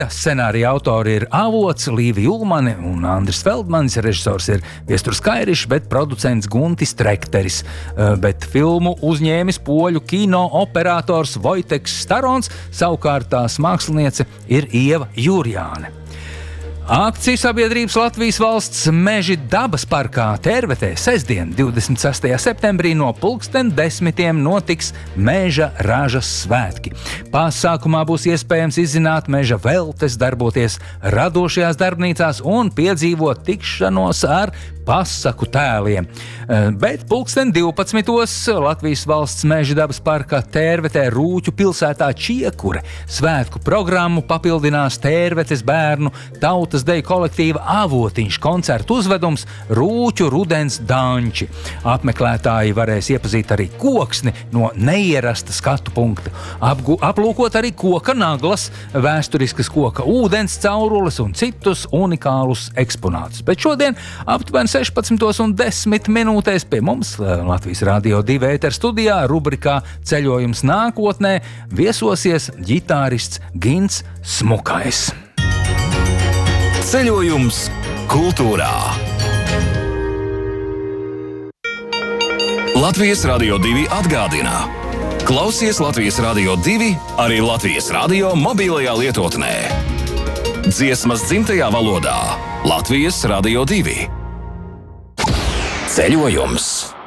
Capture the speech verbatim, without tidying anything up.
Scenārija autori ir Avots, Līva Julmane un Andris Feldmanis, režisors ir Viesturs Kairišs, bet producents Guntis Trekteris. Bet filmu uzņēmis poļu kino operators Vojteks Starons, savukārt tās māksliniece ir Ieva Jurjāne. Akciju sabiedrības Latvijas valsts Meži dabas parkā Tērvetē sestdien, divdesmit sestajā septembrī no pulksten desmitiem notiks Meža ražas svētki. Pasākumā būs iespējams izzināt meža veltes, darboties radošajās darbnīcās un piedzīvot tikšanos ar pasaku tēliem. Bet pulksten divpadsmitos Latvijas valsts Meža dabas parkā Tērvetē Rūķu pilsētā Čiekure svētku programmu papildinās Tērvetes bērnu tautas deju kolektīva Avotiņš koncertu uzvedums Rūķu rudens danči. Apmeklētāji varēs iepazīt arī koksni no neierasta skatu punkta, apgu, aplūkot arī koka naglas, vēsturiskas koka ūdens caurules un citus unikālus eksponātus. Bet šodien aptuveni sešpadsmitos un desmit minūtēs pie mums Latvijas Radio divi ētera studijā rubrikā Ceļojums nākotnē viesosies ģitārists Gints Smukais. Ceļojums kultūrā. Latvijas Radio divi atgādina. Klausies Latvijas Radio divi arī Latvijas radio mobilajā lietotnē. Dziesmas dzimtajā valodā Latvijas Radio divi. Ceļojums.